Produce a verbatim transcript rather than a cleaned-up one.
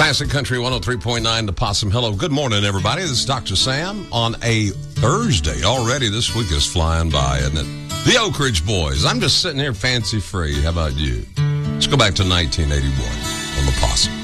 Classic Country one oh three point nine, The Possum. Hello, good morning, everybody. This is Doctor Sam on a Thursday. Already this week is flying by, isn't it? The Oak Ridge Boys. I'm just sitting here fancy free. How about you? Let's go back to nineteen eighty-one on The Possum.